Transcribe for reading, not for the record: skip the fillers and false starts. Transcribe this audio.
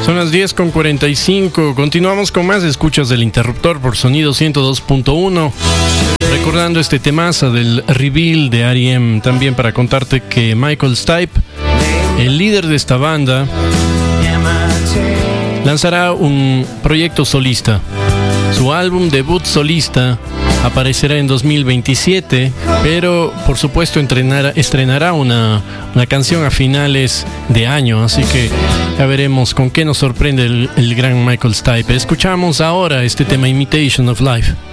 Son las 10:45. Continuamos con más escuchas del interruptor por Sonido 102.1. Recordando este temazo del reveal de R.E.M. También para contarte que Michael Stipe, el líder de esta banda, lanzará un proyecto solista. Su álbum debut solista aparecerá en 2027, pero por supuesto estrenará una canción a finales de año, así que ya veremos con qué nos sorprende el gran Michael Stipe. Escuchamos ahora este tema Imitation of Life.